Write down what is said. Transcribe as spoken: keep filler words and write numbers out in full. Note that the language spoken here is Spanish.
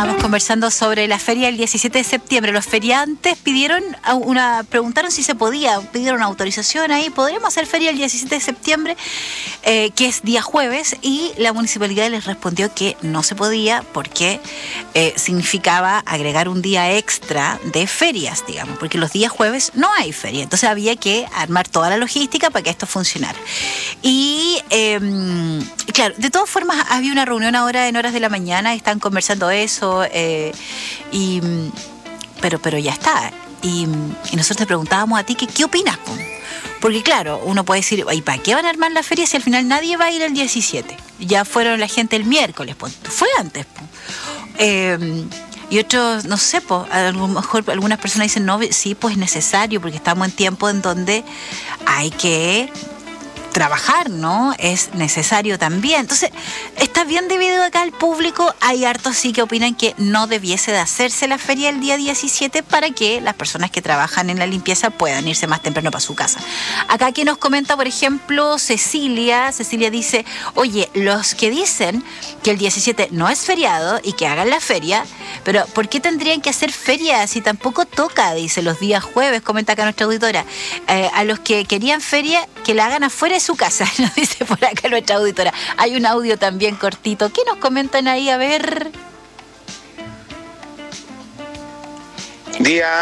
Estábamos conversando sobre la feria del diecisiete de septiembre. Los feriantes pidieron una, preguntaron si se podía, pidieron una autorización ahí. ¿Podríamos hacer feria el diecisiete de septiembre, eh, que es día jueves? Y la municipalidad les respondió que no se podía porque eh, significaba agregar un día extra de ferias, digamos, porque los días jueves no hay feria. Entonces había que armar toda la logística para que esto funcionara. Y eh, claro, de todas formas había una reunión ahora en horas de la mañana, están conversando eso, eh, y, pero, pero ya está. Y, y nosotros te preguntábamos a ti que, ¿qué opinas? Porque claro, uno puede decir, ¿y para qué van a armar la feria si al final nadie va a ir el diecisiete? Ya fueron la gente el miércoles, pues, fue antes. Pues. Eh, y otros, no sé, pues, a lo mejor algunas personas dicen, no, sí, pues es necesario, porque estamos en tiempo en donde hay que trabajar, ¿no? Es necesario también. Entonces, está bien dividido acá el público. Hay hartos sí que opinan que no debiese de hacerse la feria el día diecisiete para que las personas que trabajan en la limpieza puedan irse más temprano para su casa. Acá que nos comenta, por ejemplo, Cecilia. Cecilia dice, oye, los que dicen que el diecisiete no es feriado y que hagan la feria, pero ¿por qué tendrían que hacer feria si tampoco toca? Dice, los días jueves, comenta acá nuestra auditora. Eh, a los que querían feria, que la hagan afuera de su casa, nos dice por acá nuestra auditora. Hay un audio también cortito. ¿Qué nos comentan ahí? A ver. Día